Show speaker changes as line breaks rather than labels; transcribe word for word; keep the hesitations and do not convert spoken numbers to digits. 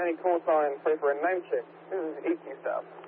ninety call sign, pray for a nine check. This is E Q stop.